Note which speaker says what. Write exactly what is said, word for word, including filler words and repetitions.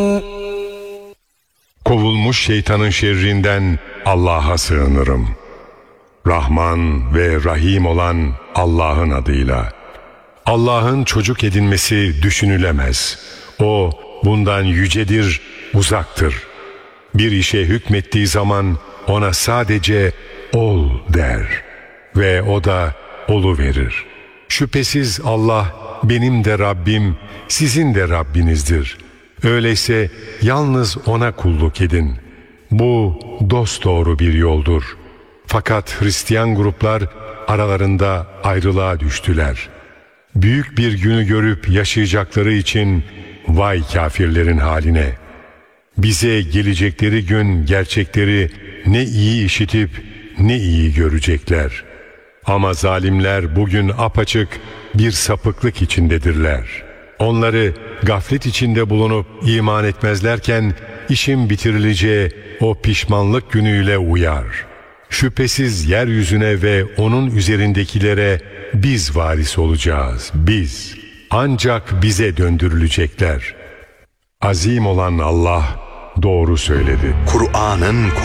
Speaker 1: Kovulmuş şeytanın şerrinden Allah'a sığınırım. Rahman ve Rahim olan Allah'ın adıyla. Allah'ın çocuk edinmesi düşünülemez. O bundan yücedir, uzaktır. Bir işe hükmettiği zaman ona sadece ol der ve o da oluverir. Şüphesiz Allah benim de Rabbim, sizin de Rabbinizdir. Öyleyse yalnız ona kulluk edin. Bu dosdoğru bir yoldur. Fakat Hristiyan gruplar aralarında ayrılığa düştüler. Büyük bir günü görüp yaşayacakları için vay kafirlerin haline. Bize gelecekleri gün gerçekleri ne iyi işitip ne iyi görecekler. Ama zalimler bugün apaçık bir sapıklık içindedirler. Onları gaflet içinde bulunup iman etmezlerken işin bitirileceği o pişmanlık günüyle uyar. Şüphesiz yeryüzüne ve onun üzerindekilere biz varis olacağız, biz. Ancak bize döndürülecekler. Azim olan Allah doğru söyledi.
Speaker 2: Kur'an'ın